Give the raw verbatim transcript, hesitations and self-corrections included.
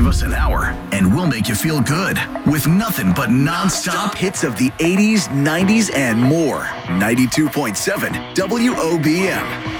Give us an hour, and we'll make you feel good with nothing but non-stop hits of the eighties, nineties, and more. ninety-two point seven W O B M.